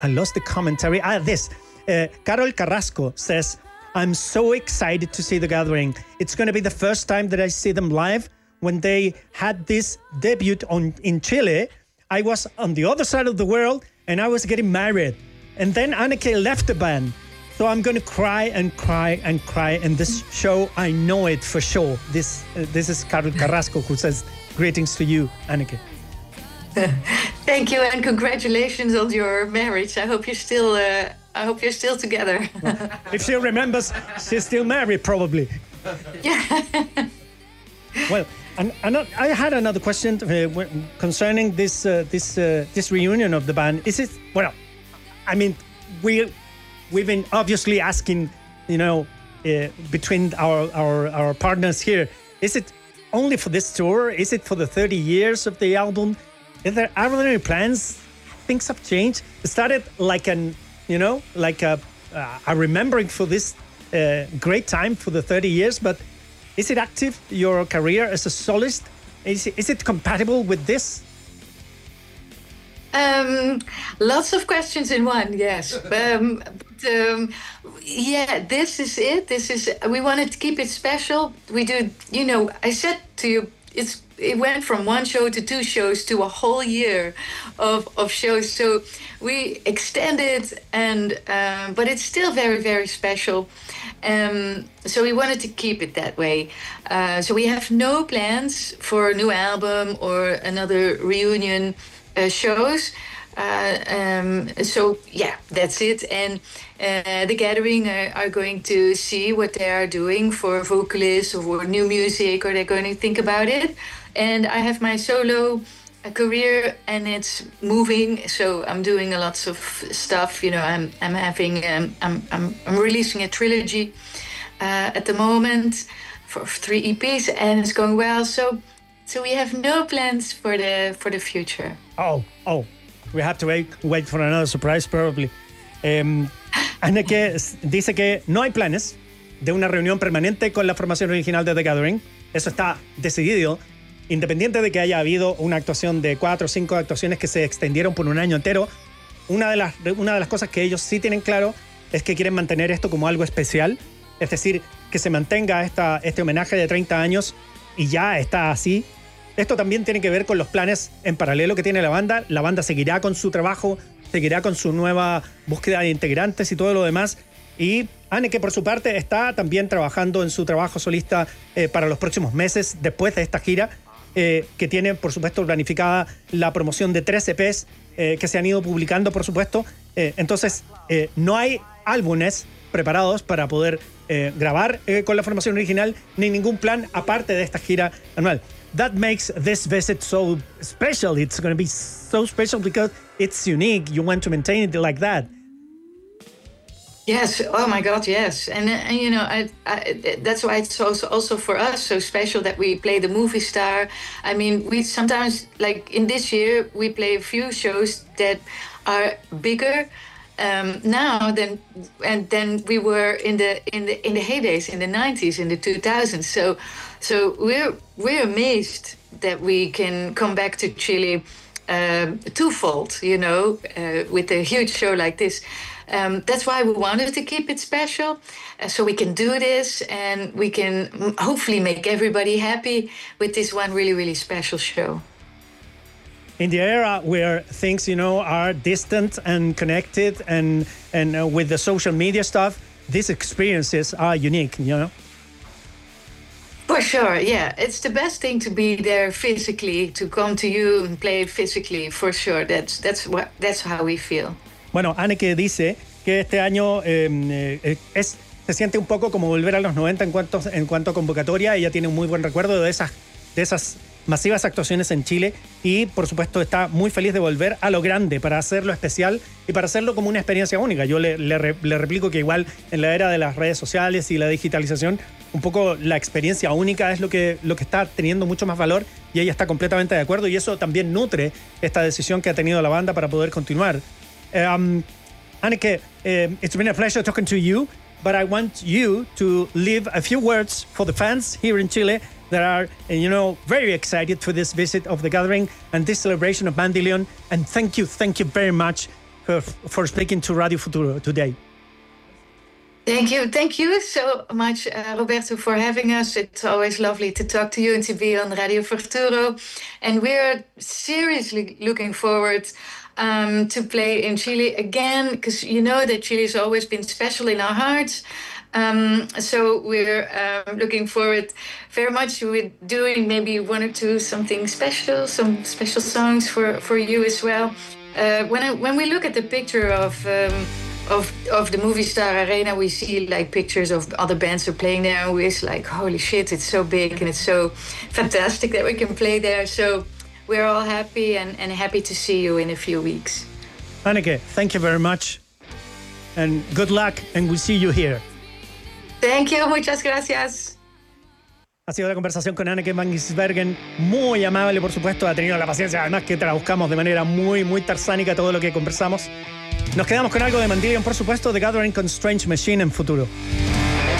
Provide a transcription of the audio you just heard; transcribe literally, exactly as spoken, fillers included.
I lost the commentary. Ah, this. Uh, Carol Carrasco says, I'm so excited to see The Gathering. It's going to be the first time that I see them live. When they had this debut on in Chile, I was on the other side of the world and I was getting married. And then Anneke left the band. So I'm going to cry and cry and cry. And this show, I know it for sure. This uh, this is Carol Carrasco who says, greetings to you, Anneke. Thank you and congratulations on your marriage. I hope you're still, uh, I hope you're still together. If she remembers, she's still married, probably. Yeah. Well, and, and I had another question uh, concerning this uh, this uh, this reunion of the band. Is it, well, I mean, we we've been obviously asking, you know, uh, between our, our our partners here, is it only for this tour? Is it for the thirty years of the album? Is there, are there any plans? Things have changed. It started like an, you know, like a, uh, a remembering for this uh, great time for the thirty years, but is it active, your career as a soloist? Is it, is it compatible with this? Um, lots of questions in one, yes. um, but, um, yeah, this is it. This is, we wanted to keep it special. We do, you know, I said to you, it's it went from one show to two shows to a whole year of, of shows. So we extended, and um, but it's still very, very special. Um, so we wanted to keep it that way. Uh, so we have no plans for a new album or another reunion uh, shows. Uh, um, so yeah, that's it. And uh, The Gathering are, are going to see what they are doing for vocalists or for new music, or they're going to think about it. And I have my solo uh, career, and it's moving. So I'm doing a lots of stuff. You know, I'm I'm having um, I'm I'm I'm releasing a trilogy uh, at the moment for three E Ps, and it's going well. So so we have no plans for the for the future. Oh oh. We have to wait, wait for another surprise, probably. Um, Anneke dice que no hay planes de una reunión permanente con la formación original de The Gathering. Eso está decidido, independiente de que haya habido una actuación de cuatro o cinco actuaciones que se extendieron por un año entero. Una de las, una de las cosas que ellos sí tienen claro es que quieren mantener esto como algo especial. Es decir, que se mantenga esta, este homenaje de treinta años y ya está así. Esto también tiene que ver con los planes en paralelo que tiene la banda. La banda seguirá con su trabajo, seguirá con su nueva búsqueda de integrantes y todo lo demás. Y Anneke, por su parte, está también trabajando en su trabajo solista eh, para los próximos meses, después de esta gira, eh, que tiene, por supuesto, planificada la promoción de tres E Pes eh, que se han ido publicando, por supuesto. Eh, entonces, eh, no hay álbumes preparados para poder eh, grabar eh, con la formación original, ni ningún plan aparte de esta gira anual. That makes this visit so special. It's going to be so special because it's unique. You want to maintain it like that. Yes. Oh my God. Yes. And, and you know, I, I, that's why it's also also for us so special that we play the movie star. I mean, we sometimes, like in this year, we play a few shows that are bigger um, now than and then we were in the in the in the heydays in the nineties, in the two thousands. So. So we're we're amazed that we can come back to Chile um, twofold, you know, uh, with a huge show like this. Um, that's why we wanted to keep it special, uh, so we can do this and we can hopefully make everybody happy with this one really, really special show. In the era where things, you know, are distant and connected and, and uh, with the social media stuff, these experiences are unique, you know? For sure, yeah. It's the best thing to be there physically, to come to you and play physically, for sure. That's that's what that's how we feel. Bueno, Anneke dice que este año eh, eh, es, se siente un poco como volver a los noventa en cuanto, en cuanto a convocatoria. Ella tiene un muy buen recuerdo de esas, de esas masivas actuaciones en Chile y, por supuesto, está muy feliz de volver a lo grande para hacerlo especial y para hacerlo como una experiencia única. Yo le, le, le replico que igual en la era de las redes sociales y la digitalización, un poco la experiencia única es lo que, lo que está teniendo mucho más valor y ella está completamente de acuerdo y eso también nutre esta decisión que ha tenido la banda para poder continuar. Um, Anneke, um, it's been a pleasure talking to you, but I want you to leave a few words for the fans here in Chile that are, you know, very excited for this visit of The Gathering and this celebration of Band de Leon. And thank you, thank you very much for, for speaking to Radio Futuro today. Thank you. Thank you so much, uh, Roberto, for having us. It's always lovely to talk to you and to be on Radio Futuro. And we're seriously looking forward um, to play in Chile again, because you know that Chile has always been special in our hearts. Um, so we're um, looking forward very much to doing maybe one or two something special, some special songs for, for you as well. Uh, when I, when we look at the picture of um, Of, of the Movistar Arena, we see like pictures of other bands are playing there, and we're like, holy shit, it's so big and it's so fantastic that we can play there. So we're all happy and, and happy to see you in a few weeks. Anneke, thank you very much and good luck, and we'll see you here. Thank you, muchas gracias. Ha sido la conversación con Anneke van Gisbergen, muy amable, por supuesto, ha tenido la paciencia, además que traduzcamos de manera muy, muy tarsánica todo lo que conversamos. Nos quedamos con algo de Mandillion, por supuesto, The Gathering con Strange Machine en Futuro.